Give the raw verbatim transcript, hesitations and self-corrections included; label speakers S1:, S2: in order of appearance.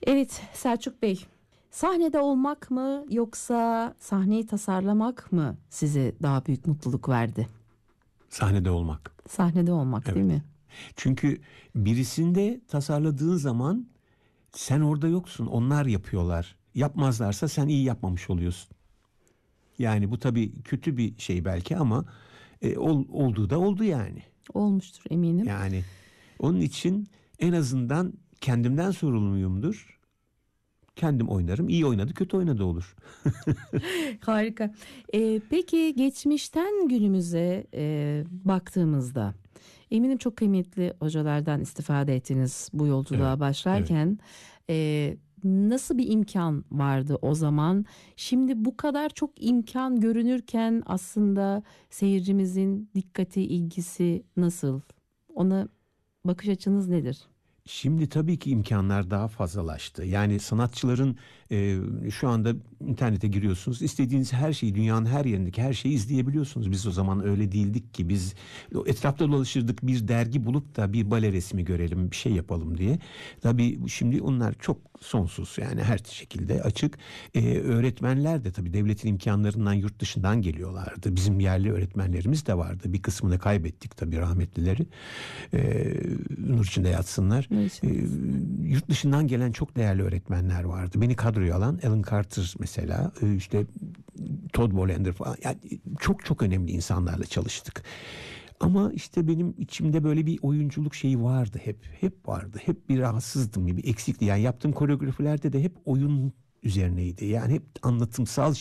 S1: Evet Selçuk Bey, sahnede olmak mı yoksa sahneyi tasarlamak mı size daha büyük mutluluk verdi?
S2: Sahnede olmak.
S1: Sahnede olmak,
S2: Evet.
S1: değil mi?
S2: Çünkü birisinde tasarladığın zaman sen orada yoksun. Onlar yapıyorlar. Yapmazlarsa sen iyi yapmamış oluyorsun. Yani bu tabii kötü bir şey belki ama e, ol, olduğu da oldu yani.
S1: Olmuştur eminim.
S2: Yani onun için en azından kendimden sorumluyumdur. Kendim oynarım. İyi oynadı, kötü oynadı olur.
S1: Harika. Ee, peki geçmişten günümüze e, baktığımızda eminim çok kıymetli hocalardan istifade ettiniz bu yolculuğa
S2: Evet, evet.
S1: başlarken. E, nasıl bir imkan vardı o zaman? Şimdi bu kadar çok imkan görünürken aslında seyircimizin dikkati, ilgisi nasıl? Ona bakış açınız nedir?
S2: Şimdi tabii ki imkanlar daha fazlalaştı. Yani sanatçıların e, şu anda internete giriyorsunuz. İstediğiniz her şeyi, dünyanın her yerindeki her şeyi izleyebiliyorsunuz. Biz o zaman öyle değildik ki. Biz etrafta dolaşırdık, bir dergi bulup da bir bale resmi görelim, bir şey yapalım diye. Tabii şimdi onlar çok sonsuz, yani her şekilde açık. E, öğretmenler de tabii devletin imkanlarından yurt dışından geliyorlardı. Bizim yerli öğretmenlerimiz de vardı. Bir kısmını kaybettik tabii, rahmetlileri. E, nur içinde yatsınlar. Ee, yurt dışından gelen çok değerli öğretmenler vardı. Beni kadroya alan Alan Carter mesela, e, işte Todd Bollander falan. Yani çok çok önemli insanlarla çalıştık. Ama işte benim içimde böyle bir oyunculuk şeyi vardı hep. Hep vardı. Hep bir rahatsızdım, bir eksikti. Yani yaptığım koreografilerde de hep oyun üzerineydi. Yani hep anlatımsal